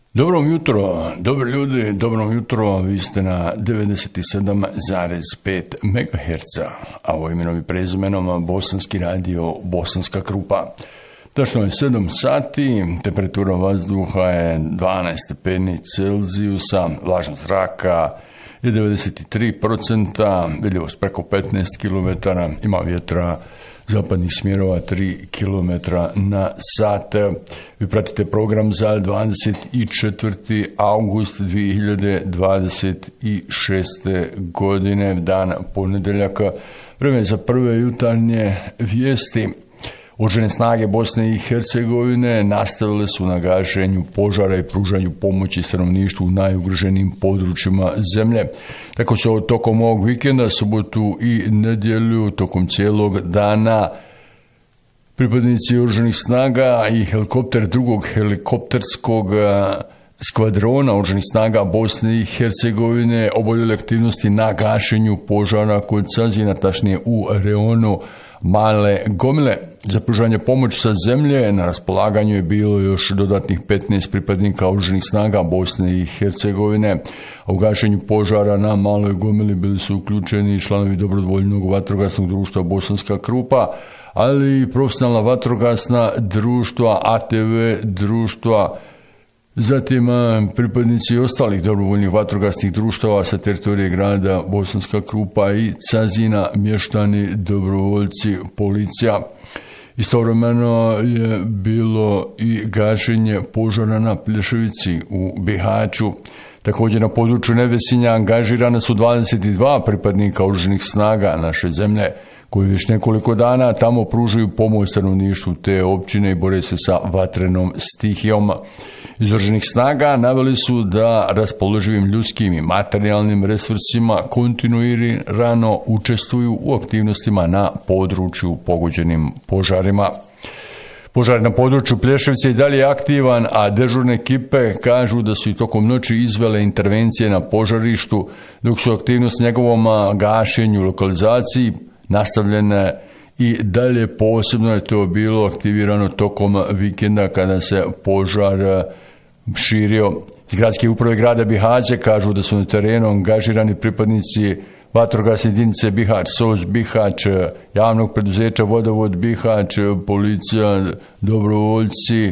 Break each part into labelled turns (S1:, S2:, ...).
S1: Dobro jutro, dobri ljudi, dobro jutro, vi ste na 97,5 MHz, a ovo imenom i prezimenom Bosanski radio, Bosanska Krupa. Tačno je 7 sati, temperatura vazduha je 12 stepeni Celzijusa, vlažnost zraka je 93%, vidljivost preko 15 km, ima vjetra zapadnih smjerova 3 km na sat. Vi pratite program za 24. august 2026. godine, dan ponedjeljaka. Vreme za prve jutarnje vijesti. Oružane snage Bosne i Hercegovine nastavile su na gašenju požara i pružanju pomoći stanovništvu u najugroženijim područjima zemlje. Tako se tokom ovog vikenda, subotu i nedjelju, tokom cijelog dana, pripadnici oružanih snaga i helikopter drugog helikopterskog skvadrona oružanih snaga Bosne i Hercegovine obavljali aktivnosti na gašenju požara kod Cazina, tačnije u reonu Male Gomile. Za pružanje pomoći sa zemlje na raspolaganju je bilo još dodatnih 15 pripadnika oružanih snaga Bosne i Hercegovine. A u gašenju požara na Maloj Gomili bili su uključeni članovi dobrovoljnog vatrogasnog društva Bosanska Krupa, ali i profesionalna vatrogasna društva, ATV društva, zatim pripadnici ostalih dobrovoljnih vatrogasnih društava sa teritorije grada Bosanska Krupa i Cazina, mještani, dobrovoljci, policija. Istovremeno je bilo i gašenje požara na Plješevici u Bihaću. Također na području Nevesinja angažirana su 22 pripadnika oružanih snaga naše zemlje, koji već nekoliko dana tamo pružaju pomoć stanovništvu te općine i bore se sa vatrenom stihijom. Iz oružanih snaga naveli su da raspoloživim ljudskim i materijalnim resursima kontinuirano učestvuju u aktivnostima na području pogođenim požarima. Požar na području Plješevca i dalje je aktivan, a dežurne ekipe kažu da su i tokom noći izvele intervencije na požarištu, dok su aktivnost njegovom gašenju, lokalizaciji nastavljene i dalje. Posebno je to bilo aktivirano tokom vikenda kada se požar širio. Iz gradske uprave grada Bihaća kažu da su na terenu angažirani pripadnici vatrogasne jedinice Bihać, SOS Bihać, javnog preduzeća Vodovod Bihać, policija, dobrovoljci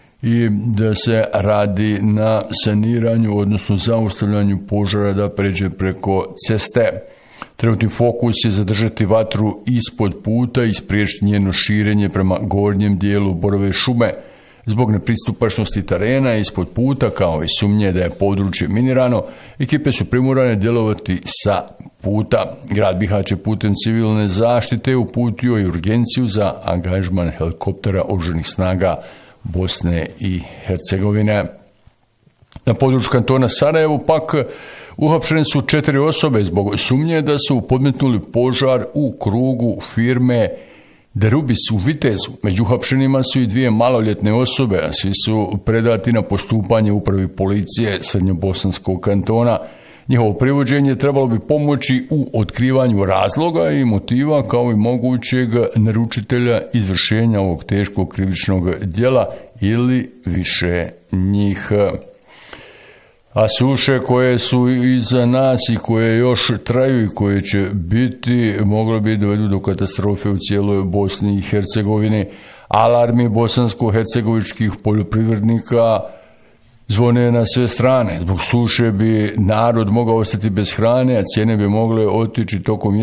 S1: i da se radi na saniranju, odnosno zaustavljanju požara da pređe preko ceste. Trenutni fokus je zadržati vatru ispod puta i spriječiti njeno širenje prema gornjem dijelu Borove šume. Zbog nepristupačnosti terena ispod puta, kao i sumnje da je područje minirano, ekipe su primorane djelovati sa puta. Grad Bihać je putem civilne zaštite uputio i urgenciju za angažman helikoptera oružanih snaga Bosne i Hercegovine. Na području kantona Sarajevo pak uhapšene su 4 osobe zbog sumnje da su podmetnuli požar u krugu firme Derubis u Vitezu. Među uhapšenima su i 2 maloljetne osobe, a svi su predati na postupanje upravi policije Srednjobosanskog kantona. Njihovo privođenje trebalo bi pomoći u otkrivanju razloga i motiva, kao i mogućeg naručitelja izvršenja ovog teškog krivičnog djela ili više njih. A suše koje su iza nas i koje još traju i koje će biti, moglo bi dovedu do katastrofe u cijeloj Bosni i Hercegovini. Alarmi bosansko-hercegovičkih poljoprivrednika zvone na sve strane. Zbog suše bi narod mogao ostati bez hrane, a cijene bi mogle otići tokom